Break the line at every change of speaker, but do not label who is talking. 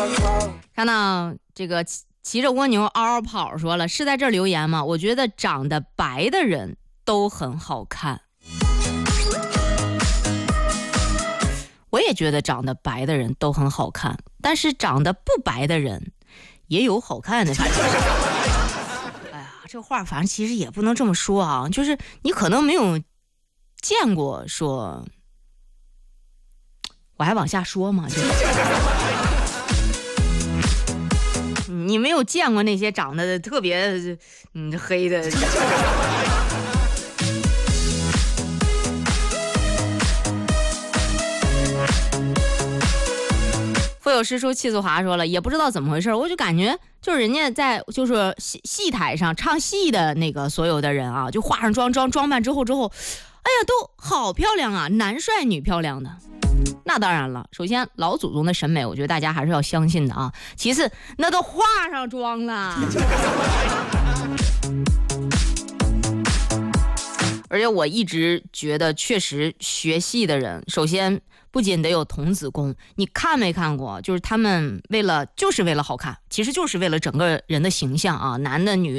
看到这个骑着蜗牛嗷嗷跑说了，是在这儿留言吗？我觉得长得白的人都很好看。我也觉得长得白的人都很好看，但是长得不白的人也有好看的。哎呀，这话反正其实也不能这么说啊，就是你可能没有见过说，我还往下说嘛，就是你没有见过那些长得特别黑的。腹有诗书气自华说了，也不知道怎么回事，我就感觉就是人家在就是戏台上唱戏的那个所有的人啊，就化上装扮之后，哎呀，都好漂亮啊，男帅女漂亮的。那当然了，首先老祖宗的审美，我觉得大家还是要相信的啊。其次，那都化上妆了。而且我一直觉得，确实学戏的人，首先不仅得有童子功，你看没看过？就是他们就是为了好看，其实就是为了整个人的形象啊，男的女